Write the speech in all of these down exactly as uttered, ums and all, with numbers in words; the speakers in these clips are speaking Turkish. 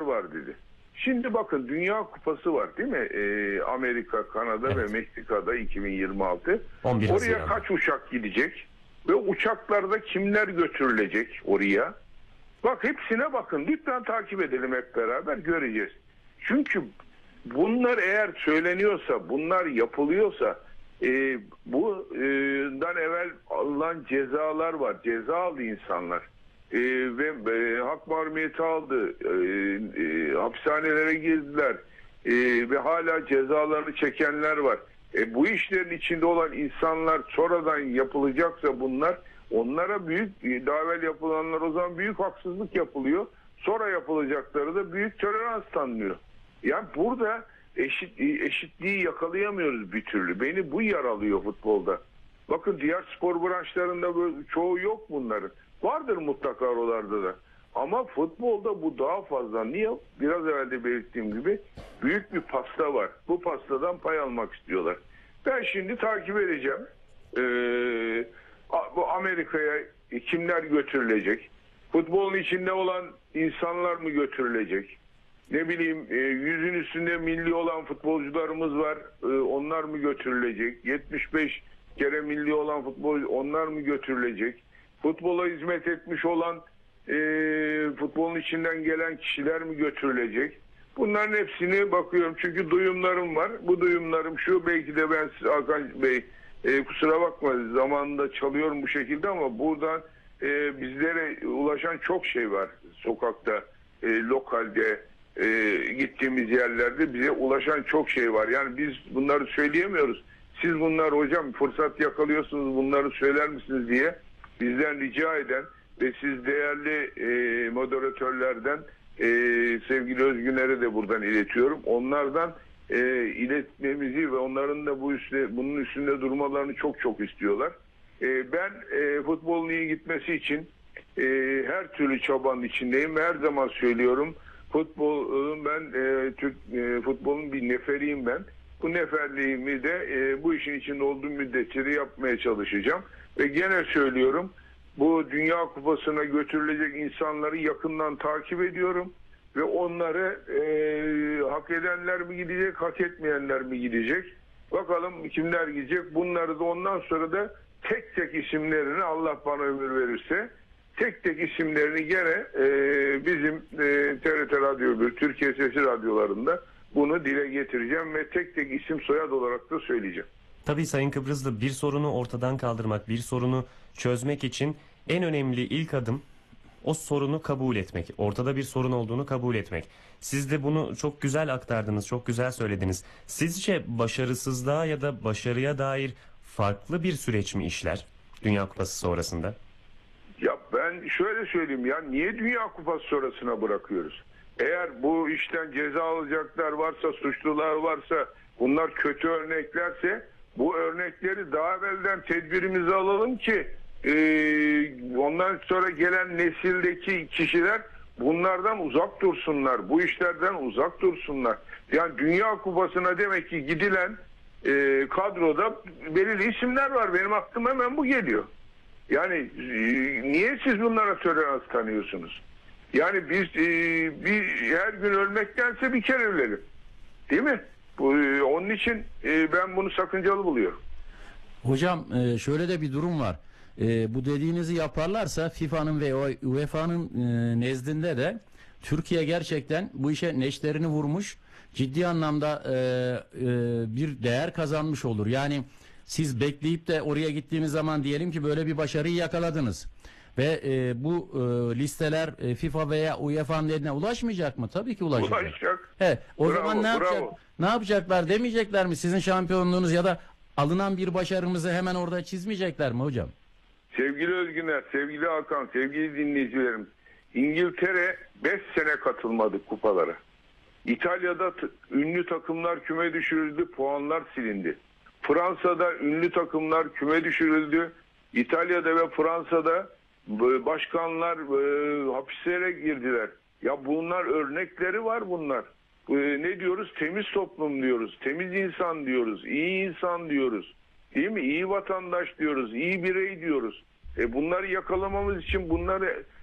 var dedi. Şimdi bakın Dünya Kupası var değil mi? Ee, Amerika, Kanada Evet. ve Meksika'da iki bin yirmi altı. on bir Oraya Haziran'da. kaç uçak gidecek? Ve uçaklarda kimler götürülecek oraya? Bak hepsine bakın. Lütfen takip edelim hep beraber göreceğiz. Çünkü bunlar eğer söyleniyorsa, bunlar yapılıyorsa e, bundan evvel alınan cezalar var. Ceza aldı insanlar. E, ve e, hak mahrumiyeti aldı. E, e, hapishanelere girdiler. E, ve hala cezalarını çekenler var. E, bu işlerin içinde olan insanlar sonradan yapılacaksa bunlar, onlara büyük, daha evvel yapılanlar o zaman büyük haksızlık yapılıyor. Sonra yapılacakları da büyük tolerans tanınıyor. Yani burada eşit, eşitliği yakalayamıyoruz bir türlü. Beni bu yaralıyor futbolda. Bakın diğer spor branşlarında böyle çoğu yok bunların. Vardır mutlaka oralarda da. Ama futbolda bu daha fazla. Niye? Biraz evvel de belirttiğim gibi büyük bir pasta var. Bu pastadan pay almak istiyorlar. Ben şimdi takip edeceğim. Ee, bu Amerika'ya kimler götürülecek? Futbolun içinde olan insanlar mı götürülecek? Ne bileyim e, yüzün üstünde milli olan futbolcularımız var. E, onlar mı götürülecek? yetmiş beş kere milli olan futbolcu onlar mı götürülecek? Futbola hizmet etmiş olan e, futbolun içinden gelen kişiler mi götürülecek? Bunların hepsini bakıyorum. Çünkü duyumlarım var. Bu duyumlarım şu, belki de ben Hakan Bey e, kusura bakma zamanında çalıyorum bu şekilde ama buradan e, bizlere ulaşan çok şey var. Sokakta, e, lokalde, e, gittiğimiz yerlerde bize ulaşan çok şey var. Yani biz bunları söyleyemiyoruz. Siz bunlar hocam fırsat yakalıyorsunuz, bunları söyler misiniz diye bizden rica eden ve siz değerli e, moderatörlerden e, sevgili Özgüner'e de buradan iletiyorum. Onlardan e, iletmemizi ve onların da bu üstüne, bunun üstünde durmalarını çok çok istiyorlar. E, ben e, futbolun iyi gitmesi için e, her türlü çabanın içindeyim. Her zaman söylüyorum. Futbolun ben e, Türk e, futbolun bir neferiyim ben. Bu neferliğimi de e, bu işin içinde olduğum müddetçe de yapmaya çalışacağım. Ve gene söylüyorum, bu Dünya Kupası'na götürülecek insanları yakından takip ediyorum. Ve onları e, hak edenler mi gidecek, hak etmeyenler mi gidecek? Bakalım kimler gidecek? Bunları da ondan sonra da tek tek isimlerini, Allah bana ömür verirse, tek tek isimlerini gene e, bizim e, T R T Radyo bir, Türkiye Sesi radyolarında bunu dile getireceğim ve tek tek isim soyad olarak da söyleyeceğim. Tabii Sayın Kıbrıslı, bir sorunu ortadan kaldırmak, bir sorunu çözmek için en önemli ilk adım o sorunu kabul etmek. Ortada bir sorun olduğunu kabul etmek. Siz de bunu çok güzel aktardınız, çok güzel söylediniz. Sizce başarısızlığa ya da başarıya dair farklı bir süreç mi işler Dünya Kupası sonrasında? Ya ben şöyle söyleyeyim ya, niye Dünya Kupası sonrasına bırakıyoruz? Eğer bu işten ceza alacaklar varsa, suçlular varsa, bunlar kötü örneklerse bu örnekleri daha evvelden tedbirimizi alalım ki e, ondan sonra gelen nesildeki kişiler bunlardan uzak dursunlar. Bu işlerden uzak dursunlar. Yani Dünya Kupası'na demek ki gidilen e, kadroda belirli isimler var. Benim aklıma hemen bu geliyor. Yani e, niye siz bunlara tolerans tanıyorsunuz? Yani biz e, bir her gün ölmektense bir kere ölelim. Değil mi? Bu, e, onun için e, ben bunu sakıncalı buluyorum. Hocam e, şöyle de bir durum var. E, bu dediğinizi yaparlarsa FIFA'nın ve U E F A'nın e, nezdinde de Türkiye gerçekten bu işe neşterini vurmuş, ciddi anlamda e, e, bir değer kazanmış olur. Yani siz bekleyip de oraya gittiğiniz zaman diyelim ki böyle bir başarıyı yakaladınız. Ve e, bu e, listeler e, FIFA veya U E F A'nın eline ulaşmayacak mı? Tabii ki ulaşacak. Ulaşacak. He, o Bravo, zaman ne yapacak? bravo. Ne yapacaklar? Demeyecekler mi? Sizin şampiyonluğunuz ya da alınan bir başarımızı hemen orada çizmeyecekler mi hocam? Sevgili Özgüner, sevgili Hakan, sevgili dinleyicilerim. İngiltere beş sene katılmadı kupalara. İtalya'da ünlü takımlar küme düşürüldü, puanlar silindi. Fransa'da ünlü takımlar küme düşürüldü. İtalya'da ve Fransa'da başkanlar e, hapislere girdiler. Ya bunlar örnekleri var bunlar. E, ne diyoruz? Temiz toplum diyoruz. Temiz insan diyoruz. İyi insan diyoruz. Değil mi? İyi vatandaş diyoruz. İyi birey diyoruz. E bunları yakalamamız için bunları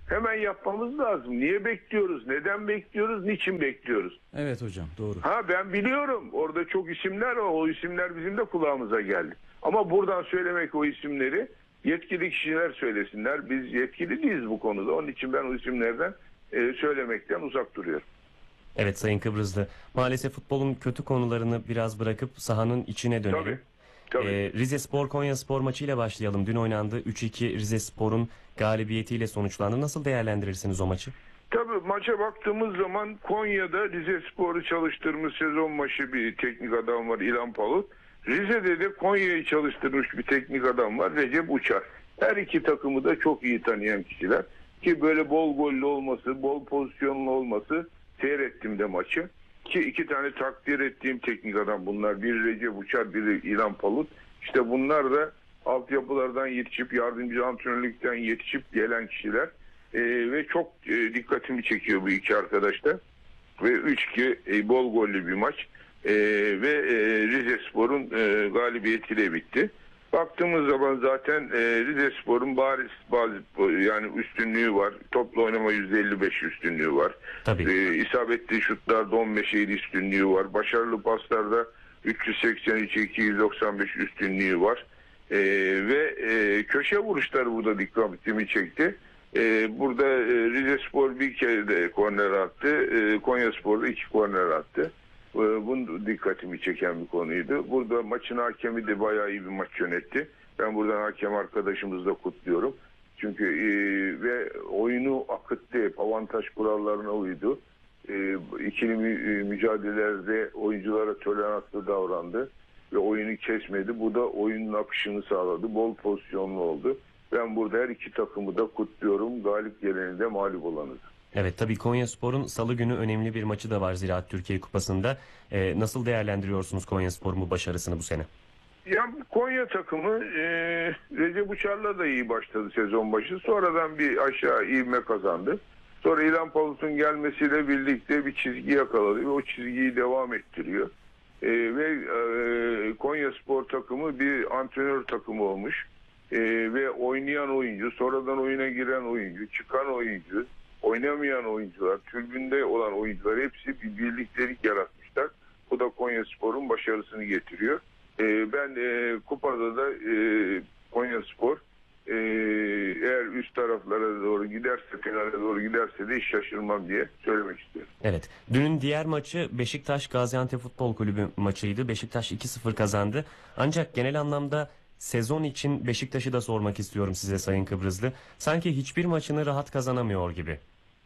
Hemen yapmamız lazım. Niye bekliyoruz? Neden bekliyoruz? Niçin bekliyoruz? Evet hocam, doğru. Ha ben biliyorum. Orada çok isimler var. O isimler bizim de kulağımıza geldi. Ama buradan söylemek o isimleri yetkili kişiler söylesinler. Biz yetkili değiliz bu konuda. Onun için ben o isimlerden e, söylemekten uzak duruyorum. Evet Sayın Kıbrıslı. Maalesef futbolun kötü konularını biraz bırakıp sahanın içine dönelim. Tabii. Tabii. Ee, Rize Spor Konya Spor maçıyla başlayalım. Dün oynandı. üç iki Rize Spor'un galibiyetiyle sonuçlandı. Nasıl değerlendirirsiniz o maçı? Tabii maça baktığımız zaman Konya'da Rize Spor'u çalıştırmış sezon başı bir teknik adam var, İlhan Palut. Rize'de de Konya'yı çalıştırmış bir teknik adam var, Recep Uçar. Her iki takımı da çok iyi tanıyan kişiler. Ki böyle bol gollü olması, bol pozisyonlu olması, seyrettim de maçı. Ki iki tane takdir ettiğim teknik adam bunlar. Biri Recep Uçar, biri İlhan Palut. İşte bunlar da altyapılardan yetişip, yardımcı antrenörlükten yetişip gelen kişiler. Ee, ve çok e, dikkatimi çekiyor bu iki arkadaş da. Ve üç iki e, bol gollü bir maç. Ee, ve e, Rizespor'un e, galibiyetiyle bitti. Baktığımız zaman zaten e, Rizespor'un bariz bazı yani üstünlüğü var. Topla oynama yüzde elli beş üstünlüğü var. Tabii. E, isabetli şutlarda on beş üstünlüğü var. Başarılı paslarda üç yüz seksen üç iki yüz doksan beş üstünlüğü var. E, ve e, köşe vuruşları burada dikkatimi çekti. E, burada e, Rizespor bir kere de korner attı. E, Konyaspor da iki korner attı. Bu dikkatimi çeken bir konuydu. Burada maçın hakemi de bayağı iyi bir maç yönetti. Ben buradan hakem arkadaşımızı da kutluyorum. Çünkü e, ve oyunu akıttı. Hep avantaj kurallarına uydu. E, ikili mü, mücadelelerde oyunculara toleranslı davrandı. Ve oyunu kesmedi. Bu da oyunun akışını sağladı. Bol pozisyonlu oldu. Ben burada her iki takımı da kutluyorum. Galip geleni de mağlup olanı da. Evet tabii Konyaspor'un salı günü önemli bir maçı da var Ziraat Türkiye Kupası'nda. Ee, nasıl değerlendiriyorsunuz Konyaspor'un bu başarısını bu sene? Ya Konya takımı e, Recep Uçar'la da iyi başladı sezon başı. Sonradan bir aşağı ivme kazandı. Sonra İlhan Palut'un gelmesiyle birlikte bir çizgi yakaladı ve o çizgiyi devam ettiriyor. E, ve e, Konyaspor takımı bir antrenör takımı olmuş. E, ve oynayan oyuncu, sonradan oyuna giren oyuncu, çıkan oyuncu, oynamayan oyuncular, tribünde olan oyuncular hepsi bir birliktelik yaratmışlar. Bu da Konyaspor'un başarısını getiriyor. Ee, ben e, kupada da e, Konyaspor e, eğer üst taraflara doğru giderse, finale doğru giderse de hiç şaşırmam diye söylemek istiyorum. Evet. Dünün diğer maçı Beşiktaş Gaziantep Futbol Kulübü maçıydı. Beşiktaş iki sıfır kazandı. Ancak genel anlamda sezon için Beşiktaş'ı da sormak istiyorum size Sayın Kıbrıslı. Sanki hiçbir maçını rahat kazanamıyor gibi.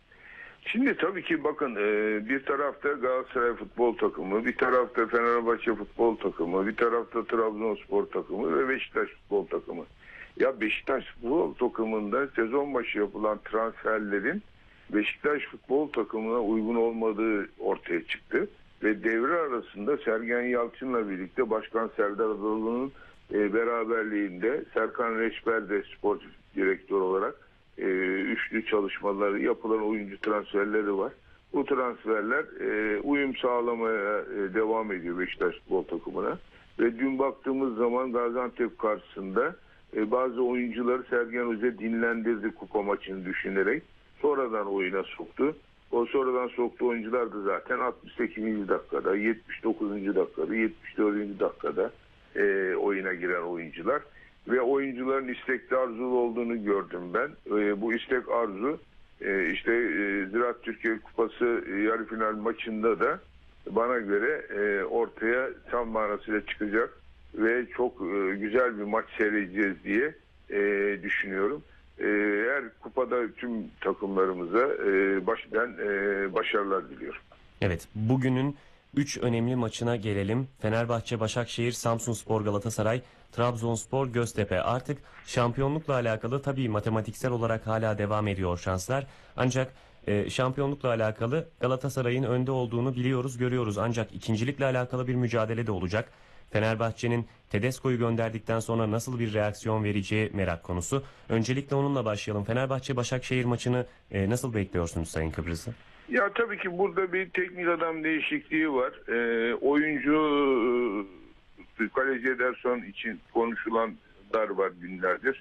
Şimdi tabii ki bakın bir tarafta Galatasaray futbol takımı, bir tarafta Fenerbahçe futbol takımı, bir tarafta Trabzonspor takımı ve Beşiktaş futbol takımı. Ya Beşiktaş futbol takımında sezon başı yapılan transferlerin Beşiktaş futbol takımına uygun olmadığı ortaya çıktı. Ve devre arasında Sergen Yalçın'la birlikte Başkan Serdar Adalı'nın beraberliğinde Serkan Reçber de sportif direktör olarak e, üçlü çalışmaları yapılan oyuncu transferleri var. Bu transferler e, uyum sağlamaya e, devam ediyor Beşiktaş futbol takımına. Ve dün baktığımız zaman Gaziantep karşısında e, bazı oyuncuları Sergen Hoca dinlendirdi kupa maçını düşünerek. Sonradan oyuna soktu. O sonradan soktuğu oyuncular da zaten altmış sekizinci dakikada, yetmiş dokuzuncu dakikada, yetmiş dördüncü dakikada e, oyuna giren oyuncular. Ve oyuncuların istekli arzulu olduğunu gördüm ben. E, bu istek arzu e, işte e, Ziraat Türkiye Kupası e, yarı final maçında da bana göre e, ortaya tam manasıyla çıkacak ve çok e, güzel bir maç seyredeceğiz diye e, düşünüyorum. E, her kupada tüm takımlarımıza e, baştan e, başarılar diliyorum. Evet, bugünün üç önemli maçına gelelim. Fenerbahçe, Başakşehir, Samsunspor, Galatasaray, Trabzonspor, Göztepe. Artık şampiyonlukla alakalı tabii matematiksel olarak hala devam ediyor şanslar. Ancak e, şampiyonlukla alakalı Galatasaray'ın önde olduğunu biliyoruz, görüyoruz. Ancak ikincilikle alakalı bir mücadele de olacak. Fenerbahçe'nin Tedesco'yu gönderdikten sonra nasıl bir reaksiyon vereceği merak konusu. Öncelikle onunla başlayalım. Fenerbahçe-Başakşehir maçını e, nasıl bekliyorsunuz Sayın Kıbrıslı? Ya tabii ki burada bir teknik adam değişikliği var. E, oyuncu e, kaleci Ederson için konuşulanlar var günlerdir.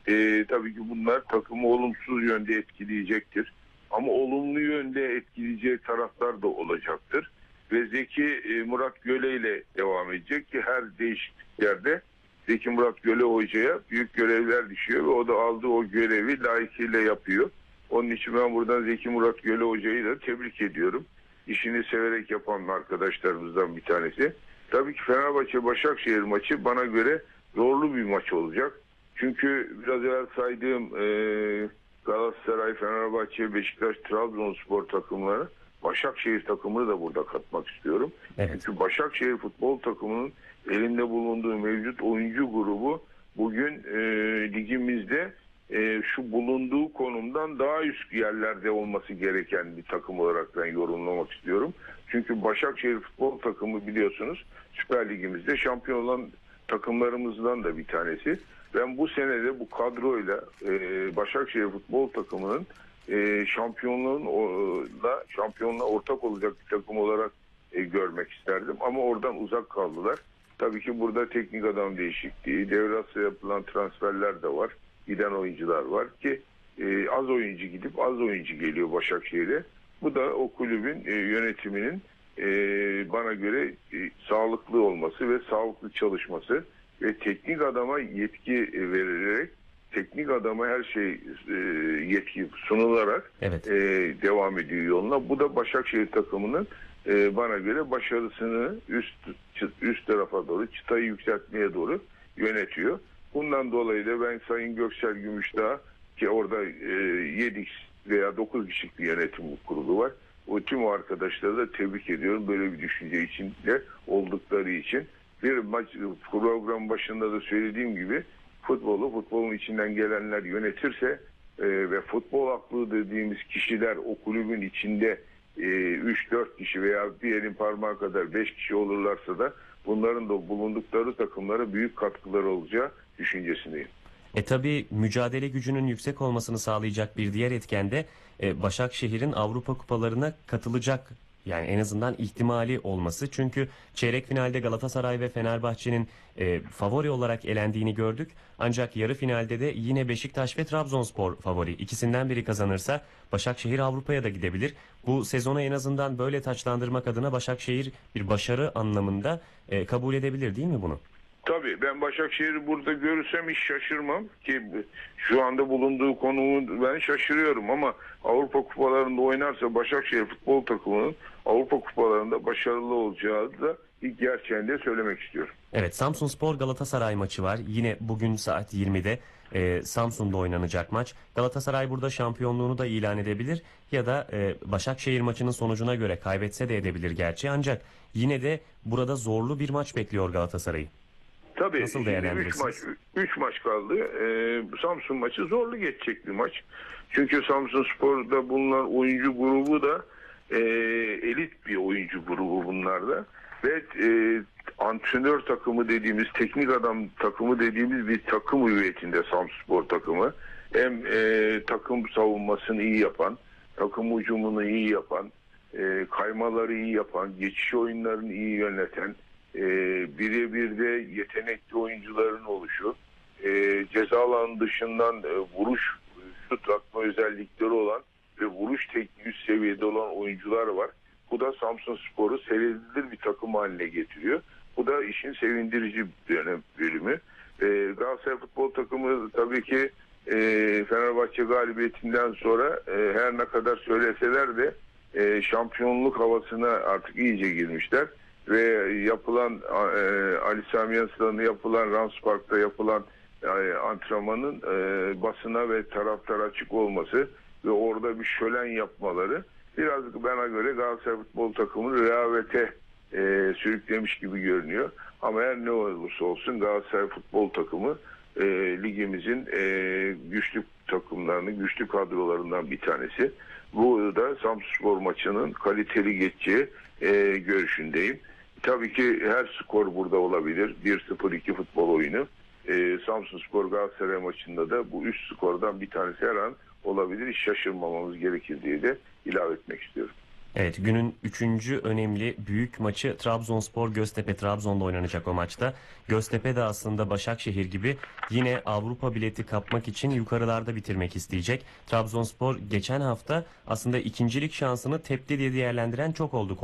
e, tabii ki bunlar takımı olumsuz yönde etkileyecektir. Ama olumlu yönde etkileyeceği taraflar da olacaktır. Ve Zeki e, Murat Göle ile devam edecek ki her değişikliklerde Zeki Murat Göle hocaya büyük görevler düşüyor ve o da aldığı o görevi layıkıyla yapıyor. Onun için ben buradan Zeki Murat Göle hocayı da tebrik ediyorum. İşini severek yapan arkadaşlarımızdan bir tanesi. Tabii ki Fenerbahçe-Başakşehir maçı bana göre zorlu bir maç olacak. Çünkü biraz evvel saydığım e, Galatasaray, Fenerbahçe, Beşiktaş, Trabzonspor takımları, Başakşehir takımını da burada katmak istiyorum. Evet. Çünkü Başakşehir futbol takımının elinde bulunduğu mevcut oyuncu grubu bugün e, ligimizde e, şu bulunduğu konumdan daha üst yerlerde olması gereken bir takım olarak ben yorumlamak istiyorum. Çünkü Başakşehir futbol takımı biliyorsunuz Süper Ligimizde şampiyon olan takımlarımızdan da bir tanesi. Ben bu senede bu kadroyla e, Başakşehir futbol takımının e, şampiyonluğunla şampiyonluğa ortak olacak bir takım olarak e, görmek isterdim. Ama oradan uzak kaldılar. Tabii ki burada teknik adam değişikliği, devre arası yapılan transferler de var. Giden oyuncular var ki e, az oyuncu gidip az oyuncu geliyor Başakşehir'e. Bu da o kulübün e, yönetiminin e, bana göre e, sağlıklı olması ve sağlıklı çalışması ve teknik adama yetki e, verilerek teknik adama her şey e, yetki sunularak Evet. e, devam ediyor yoluna. Bu da Başakşehir takımının e, bana göre başarısını üst üst tarafa doğru, çıtayı yükseltmeye doğru yönetiyor. Bundan dolayı da ben Sayın Göksel Gümüşdağ ki orada e, yedi veya dokuz kişilik bir yönetim kurulu var. O tüm o arkadaşları da tebrik ediyorum. Böyle bir düşünce içinde oldukları için. Bir maç program başında da söylediğim gibi futbolu futbolun içinden gelenler yönetirse e, ve futbol aklı dediğimiz kişiler o kulübün içinde üç dört kişi veya bir elin parmağı kadar beş kişi olurlarsa da bunların da bulundukları takımlara büyük katkıları olacağı düşüncesindeyim. E tabi mücadele gücünün yüksek olmasını sağlayacak bir diğer etken de e, Başakşehir'in Avrupa kupalarına katılacak, yani en azından ihtimali olması. Çünkü çeyrek finalde Galatasaray ve Fenerbahçe'nin e, favori olarak elendiğini gördük. Ancak yarı finalde de yine Beşiktaş ve Trabzonspor favori. İkisinden biri kazanırsa Başakşehir Avrupa'ya da gidebilir. Bu sezonu en azından böyle taçlandırmak adına Başakşehir bir başarı anlamında e, kabul edebilir değil mi bunu? Tabii ben Başakşehir'i burada görürsem hiç şaşırmam ki şu anda bulunduğu konumu ben şaşırıyorum ama Avrupa kupalarında oynarsa Başakşehir futbol takımının Avrupa kupalarında başarılı olacağı da ilk gerçeğini de söylemek istiyorum. Evet, Samsunspor Galatasaray maçı var. Yine bugün saat yirmide e, Samsun'da oynanacak maç. Galatasaray burada şampiyonluğunu da ilan edebilir ya da e, Başakşehir maçının sonucuna göre kaybetse de edebilir gerçi. Ancak yine de burada zorlu bir maç bekliyor Galatasaray'ı. Tabii. Nasıl değerlendirirsiniz? üç maç, üç maç kaldı. Ee, Samsun maçı zorlu geçecek bir maç. Çünkü Samsunspor'da bulunan oyuncu grubu da e, elit bir oyuncu grubu bunlarda. Ve e, antrenör takımı dediğimiz, teknik adam takımı dediğimiz bir takım hüviyetinde Samsunspor takımı. Hem e, takım savunmasını iyi yapan, takım hücumunu iyi yapan, e, kaymaları iyi yapan, geçiş oyunlarını iyi yöneten, E, birebir de yetenekli oyuncuların oluşu, e, ceza alanı dışından e, vuruş, şut atma özellikleri olan ve vuruş tekniği üst seviyede olan oyuncular var. Bu da Samsunspor'u seyredilir bir takım haline getiriyor. Bu da işin sevindirici bir bölümü. E, Galatasaray futbol takımı tabii ki e, Fenerbahçe galibiyetinden sonra e, her ne kadar söyleseler de e, şampiyonluk havasına artık iyice girmişler. Ve yapılan e, Ali Sami Yen'in yapılan Rams Park'ta yapılan e, antrenmanın e, basına ve taraftara açık olması ve orada bir şölen yapmaları biraz bana göre Galatasaray futbol takımını rehavete e, sürüklemiş gibi görünüyor. Ama her ne olursa olsun Galatasaray futbol takımı e, ligimizin e, güçlü takımlarının, güçlü kadrolarından bir tanesi. Bu da Samsunspor maçının kaliteli geçeceği e, görüşündeyim. Tabii ki her skor burada olabilir. bir sıfır iki futbol oyunu. Ee, Samsunspor Galatasaray maçında da bu üç skordan bir tanesi her an olabilir. Hiç şaşırmamamız gerekir diye de ilave etmek istiyorum. Evet, günün üçüncü önemli büyük maçı Trabzonspor Göztepe. Trabzon'da oynanacak o maçta. Göztepe de aslında Başakşehir gibi yine Avrupa bileti kapmak için yukarılarda bitirmek isteyecek. Trabzonspor geçen hafta aslında ikincilik şansını tepti diye değerlendiren çok oldu.